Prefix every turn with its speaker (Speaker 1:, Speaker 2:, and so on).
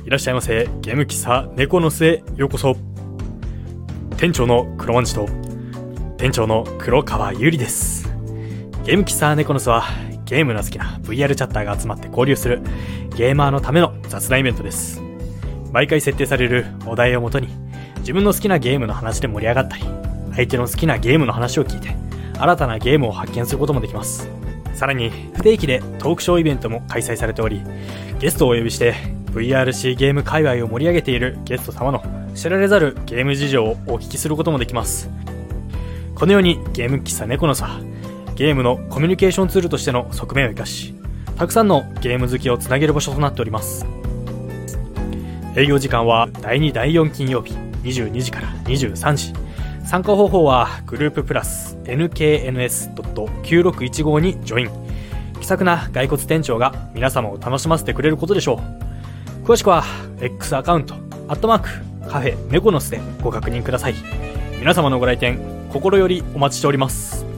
Speaker 1: いらっしゃいませ。ゲーム喫茶猫の巣へようこそ。店長の黒万次と店長の黒川ゆりです。ゲーム喫茶猫の巣はゲームの好きな VR チャッターが集まって交流するゲーマーのための雑談イベントです。毎回設定されるお題をもとに自分の好きなゲームの話で盛り上がったり、相手の好きなゲームの話を聞いて新たなゲームを発見することもできます。さらに不定期でトークショーイベントも開催されており、ゲストをお呼びして VRC ゲーム界隈を盛り上げているゲスト様の知られざるゲーム事情をお聞きすることもできます。このようにゲーム喫茶猫の巣はゲームのコミュニケーションツールとしての側面を生かし、たくさんのゲーム好きをつなげる場所となっております。営業時間は第2第4金曜日22時から23時。参加方法はグループプラス nkns.9615 にジョイン。気さくな骸骨店長が皆様を楽しませてくれることでしょう。詳しくは X アカウントカフェ猫の巣でご確認ください。皆様のご来店心よりお待ちしております。